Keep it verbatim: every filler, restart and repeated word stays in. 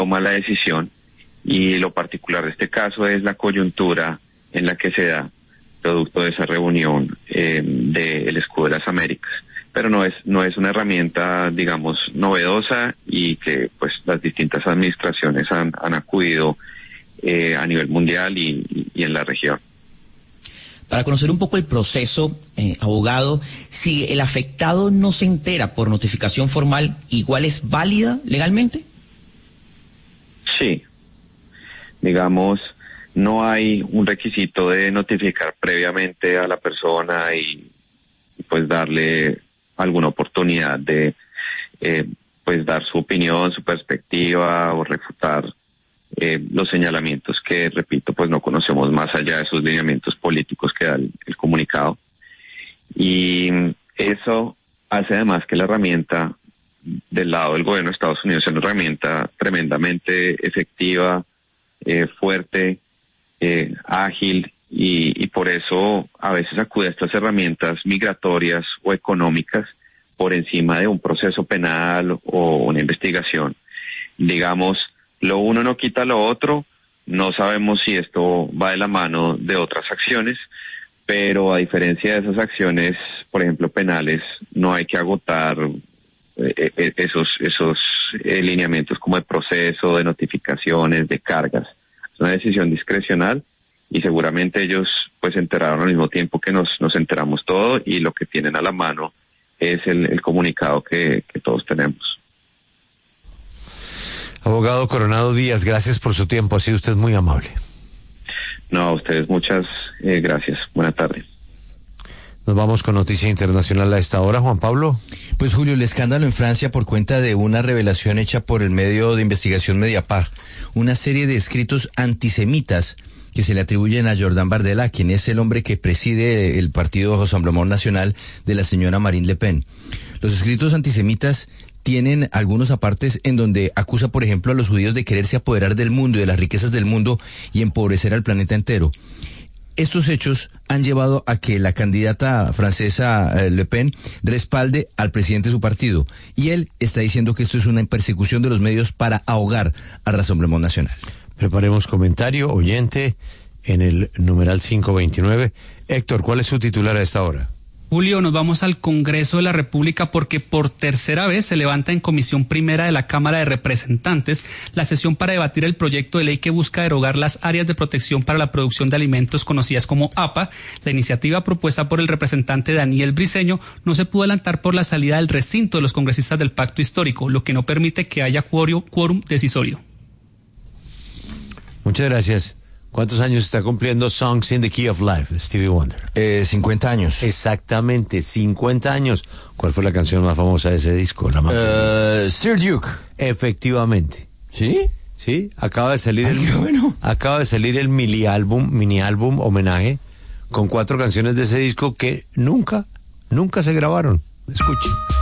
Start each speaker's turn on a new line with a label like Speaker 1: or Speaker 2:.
Speaker 1: toma la decisión, y lo particular de este caso es la coyuntura en la que se da, producto de esa reunión eh, del Escudo de las Américas. Pero no es no es una herramienta, digamos, novedosa, y que pues las distintas administraciones han, han acudido eh, a nivel mundial y, y en la región.
Speaker 2: Para conocer un poco el proceso, eh, abogado, si el afectado no se entera por notificación formal, ¿igual es válida legalmente?
Speaker 1: Sí. Digamos, no hay un requisito de notificar previamente a la persona y, y pues darle alguna oportunidad de eh, pues dar su opinión, su perspectiva, o refutar eh, los señalamientos que, repito, pues no conocemos más allá de esos lineamientos políticos que da el, el comunicado. Y eso hace además que la herramienta del lado del gobierno de Estados Unidos sea una herramienta tremendamente efectiva, eh, fuerte, eh, ágil, y, y por eso a veces acude a estas herramientas migratorias o económicas por encima de un proceso penal o una investigación. Digamos, lo uno no quita lo otro, no sabemos si esto va de la mano de otras acciones, pero a diferencia de esas acciones, por ejemplo, penales, no hay que agotar eh, eh, esos esos eh, lineamientos como de proceso, de notificaciones, de cargas. Es una decisión discrecional, y seguramente ellos pues se enteraron al mismo tiempo que nos nos enteramos todo, y lo que tienen a la mano es el, el comunicado que, que todos tenemos.
Speaker 3: Abogado Coronado Díaz, gracias por su tiempo, ha sido usted muy amable.
Speaker 1: No, a ustedes muchas eh, gracias. Buenas tardes.
Speaker 3: Nos vamos con noticia internacional a esta hora, Juan Pablo.
Speaker 4: Pues Julio, el escándalo en Francia por cuenta de una revelación hecha por el medio de investigación Mediapart, una serie de escritos antisemitas que se le atribuyen a Jordan Bardella, quien es el hombre que preside el partido Rassemblement Nacional de la señora Marine Le Pen. Los escritos antisemitas tienen algunos apartes en donde acusa, por ejemplo, a los judíos de quererse apoderar del mundo y de las riquezas del mundo y empobrecer al planeta entero. Estos hechos han llevado a que la candidata francesa eh, Le Pen respalde al presidente de su partido, y él está diciendo que esto es una persecución de los medios para ahogar al Rassemblement Nacional.
Speaker 3: Preparemos comentario, oyente, en el numeral quinientos veintinueve. Héctor, ¿cuál es su titular a esta hora?
Speaker 5: Julio, nos vamos al Congreso de la República porque por tercera vez se levanta en Comisión Primera de la Cámara de Representantes la sesión para debatir el proyecto de ley que busca derogar las áreas de protección para la producción de alimentos conocidas como A P A. La iniciativa propuesta por el representante Daniel Briceño no se pudo adelantar por la salida del recinto de los congresistas del Pacto Histórico, lo que no permite que haya quórum decisorio.
Speaker 3: Muchas gracias. ¿Cuántos años está cumpliendo Songs in the Key of Life, Stevie Wonder?
Speaker 4: Eh, cincuenta años.
Speaker 3: Exactamente, cincuenta años. ¿Cuál fue la canción más famosa de ese disco? La más
Speaker 4: uh, Sir Duke.
Speaker 3: Efectivamente.
Speaker 4: ¿Sí?
Speaker 3: Sí, acaba de salir
Speaker 4: Ay,
Speaker 3: el
Speaker 4: qué bueno.
Speaker 3: acaba de salir el mini álbum, mini álbum homenaje con cuatro canciones de ese disco que nunca, nunca se grabaron. Escuche.